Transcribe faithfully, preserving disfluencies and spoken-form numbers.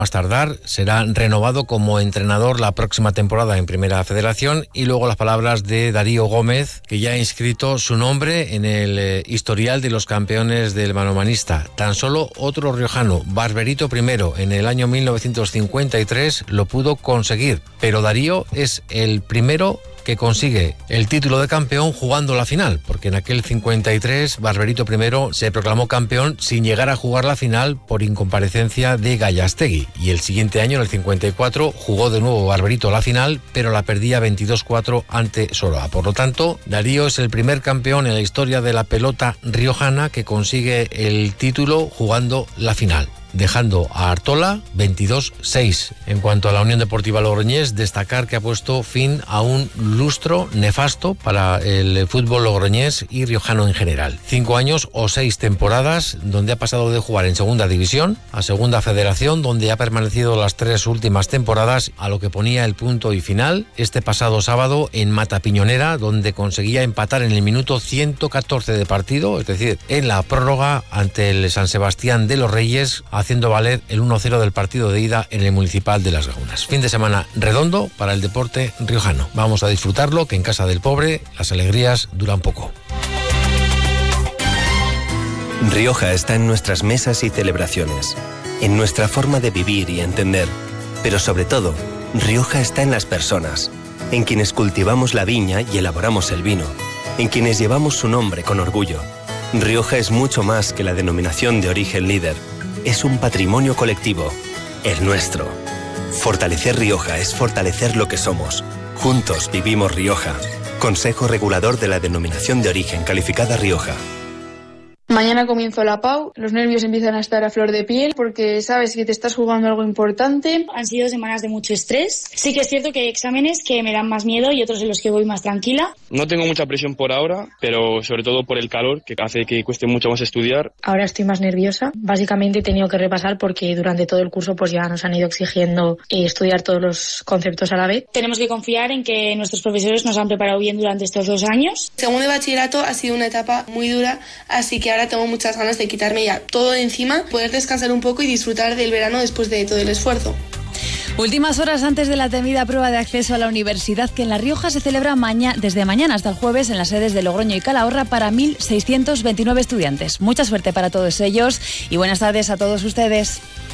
Más tardar, será renovado como entrenador la próxima temporada en Primera Federación. Y luego las palabras de Darío Gómez, que ya ha inscrito su nombre en el eh, historial de los campeones del balonmanista. Tan solo otro riojano, Barberito primero, en el año mil novecientos cincuenta y tres lo pudo conseguir, pero Darío es el primero que consigue el título de campeón jugando la final, porque en aquel cincuenta y tres Barberito primero se proclamó campeón sin llegar a jugar la final por incomparecencia de Gallastegui, y el siguiente año, en el cincuenta y cuatro, jugó de nuevo Barberito la final, pero la perdía veintidós cuatro ante Soroa. Por lo tanto, Darío es el primer campeón en la historia de la pelota riojana que consigue el título jugando la final, dejando a Artola veintidós seis. En cuanto a la Unión Deportiva Logroñés, destacar que ha puesto fin a un lustro nefasto para el fútbol logroñés y riojano en general. Cinco años o seis temporadas donde ha pasado de jugar en Segunda División a Segunda Federación, donde ha permanecido las tres últimas temporadas, a lo que ponía el punto y final este pasado sábado en Matapiñonera, donde conseguía empatar en el minuto ciento catorce de partido, es decir, en la prórroga ante el San Sebastián de los Reyes, haciendo valer el uno cero del partido de ida en el Municipal de Las Gaúnas. Fin de semana redondo para el deporte riojano. Vamos a disfrutarlo, que en casa del pobre las alegrías duran poco. Rioja está en nuestras mesas y celebraciones, en nuestra forma de vivir y entender, pero sobre todo, Rioja está en las personas, en quienes cultivamos la viña y elaboramos el vino, en quienes llevamos su nombre con orgullo. Rioja es mucho más que la denominación de origen líder. Es un patrimonio colectivo, el nuestro. Fortalecer Rioja es fortalecer lo que somos. Juntos vivimos Rioja. Consejo Regulador de la Denominación de Origen Calificada Rioja. Mañana comienzo la P A U, los nervios empiezan a estar a flor de piel porque sabes que te estás jugando algo importante. Han sido semanas de mucho estrés. Sí que es cierto que hay exámenes que me dan más miedo y otros en los que voy más tranquila. No tengo mucha presión por ahora, pero sobre todo por el calor, que hace que cueste mucho más estudiar. Ahora estoy más nerviosa. Básicamente he tenido que repasar porque durante todo el curso pues ya nos han ido exigiendo estudiar todos los conceptos a la vez. Tenemos que confiar en que nuestros profesores nos han preparado bien durante estos dos años. Segundo de bachillerato ha sido una etapa muy dura, así que ahora tengo muchas ganas de quitarme ya todo de encima, poder descansar un poco y disfrutar del verano después de todo el esfuerzo. Últimas horas antes de la temida prueba de acceso a la universidad, que en La Rioja se celebra maña- desde mañana hasta el jueves en las sedes de Logroño y Calahorra para mil seiscientos veintinueve estudiantes. Mucha suerte para todos ellos y buenas tardes a todos ustedes.